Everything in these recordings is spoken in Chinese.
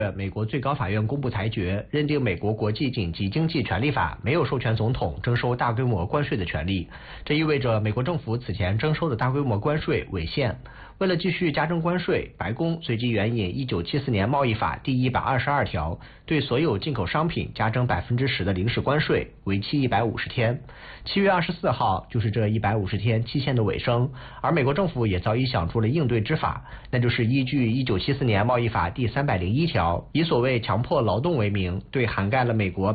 美国最高法院公布裁决，认定美国国际紧急经济权利法没有授权总统征收大规模关税的权利。这意味着美国政府此前征收的大规模关税违宪。为了继续加征关税，白宫随即援引1974年贸易法第122条，对所有进口商品加征10%的临时关税，为期150天。7月24号就是这150天期限的尾声，而美国政府也早已想出了应对之法，那就是依据1974年贸易法第301条，以所谓强迫劳动为名，对涵盖了美国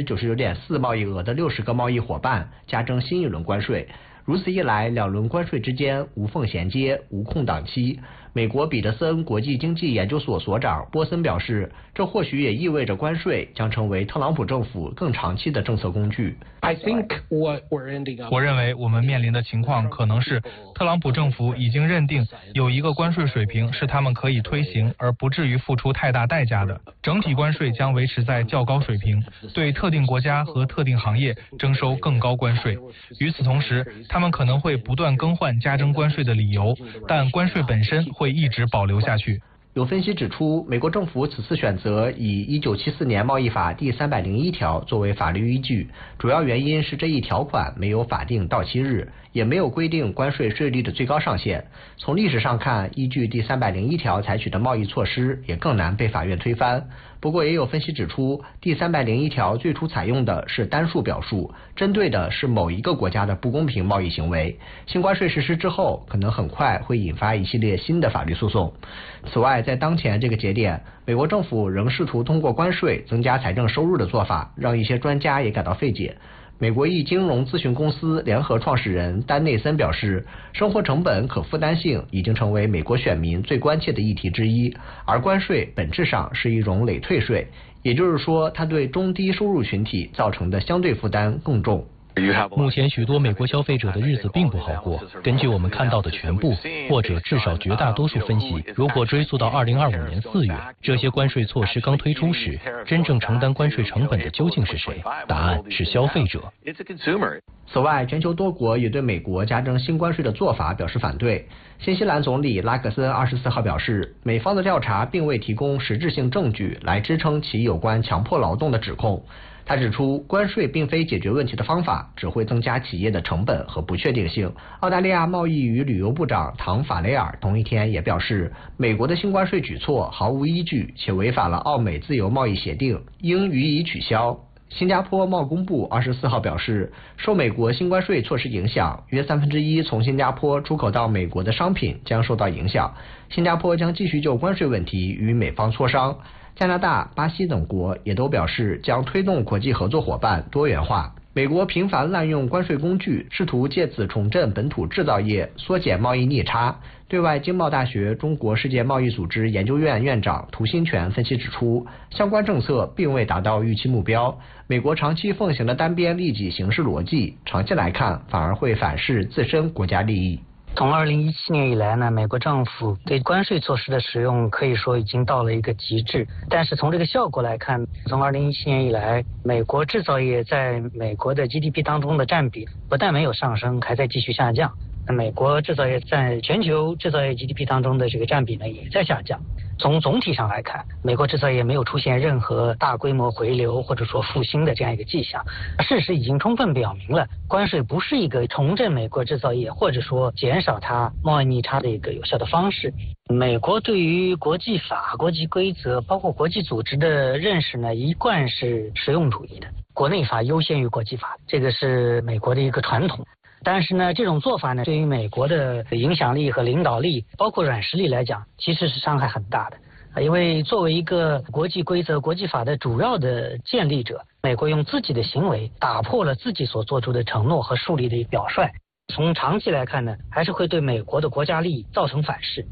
99.4%贸易额的60个贸易伙伴加征新一轮关税。如此一来，两轮关税之间无缝衔接，无空档期。美国彼得森国际经济研究所所长波森表示，这或许也意味着关税将成为特朗普政府更长期的政策工具。 我认为我们面临的情况可能是，特朗普政府已经认定有一个关税水平是他们可以推行而不至于付出太大代价的，整体关税将维持在较高水平，对特定国家和特定行业征收更高关税。与此同时，他们可能会不断更换加征关税的理由，但关税本身会一直保留下去。 有分析指出，美国政府此次选择以1974年贸易法第301条作为法律依据，主要原因是这一条款没有法定到期日，也没有规定关税税率的最高上限。从历史上看，依据第301条采取的贸易措施也更难被法院推翻。不过也有分析指出，第301条最初采用的是单数表述，针对的是某一个国家的不公平贸易行为。新关税实施之后，可能很快会引发一系列新的法律诉讼。此外，在当前这个节点，美国政府仍试图通过关税增加财政收入的做法，让一些专家也感到费解。美国一金融咨询公司联合创始人丹内森表示，生活成本可负担性已经成为美国选民最关切的议题之一，而关税本质上是一种累退税，也就是说，它对中低收入群体造成的相对负担更重。 目前许多美国消费者的日子并不好过。根据我们看到的全部，或者至少绝大多数分析，如果追溯到2025年4月，这些关税措施刚推出时，真正承担关税成本的究竟是谁？答案是消费者。 此外，全球多国也对美国加征新关税的做法表示反对。新西兰总理拉克森24号表示，美方的调查并未提供实质性证据来支撑其有关强迫劳动的指控。他指出，关税并非解决问题的方法，只会增加企业的成本和不确定性。澳大利亚贸易与旅游部长唐法雷尔同一天也表示，美国的新关税举措毫无依据，且违反了澳美自由贸易协定，应予以取消。新加坡贸工部24号表示，受美国新关税措施影响，约1/3从新加坡出口到美国的商品将受到影响。新加坡将继续就关税问题与美方磋商。加拿大、巴西等国也都表示将推动国际合作伙伴多元化。美国频繁滥用关税工具，试图借此重振本土制造业，缩减贸易逆差。对外经贸大学中国世界贸易组织研究院院长涂新全分析指出，相关政策并未达到预期目标。美国长期奉行的单边利己行事逻辑，长期来看反而会反噬自身国家利益。 从2017年以来呢，美国政府对关税措施的使用可以说已经到了一个极致。但是从这个效果来看，从2017年以来，美国制造业在美国的 GDP 当中的占比不但没有上升，还在继续下降。美国制造业在全球制造业 GDP 当中的这个占比呢，也在下降。从总体上来看，美国制造业没有出现任何大规模回流或者说复兴的这样一个迹象。事实已经充分表明了，关税不是一个重振美国制造业或者说减少它贸易逆差的一个有效的方式。美国对于国际法、国际规则包括国际组织的认识呢，一贯是实用主义的，国内法优先于国际法，这个是美国的一个传统。但是呢，这种做法呢，对于美国的影响力和领导力，包括软实力来讲，其实是伤害很大的。因为作为一个国际规则、国际法的主要的建立者，美国用自己的行为打破了自己所做出的承诺和树立的表率。从长期来看呢，还是会对美国的国家利益造成反噬。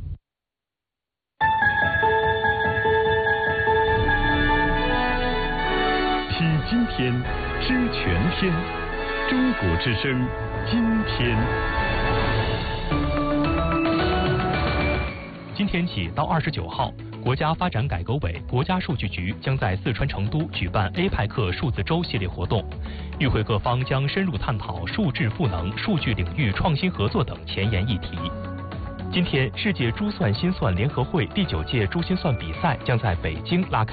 听今天，知全天，中国之声。 今天起到29号，国家发展改革委、国家数据局将在四川成都举办 APEC 数字周系列活动，与会各方将深入探讨数智赋能、数据领域创新合作等前沿议题。 今天，世界珠算心算联合会第9届珠心算比赛将在北京拉开。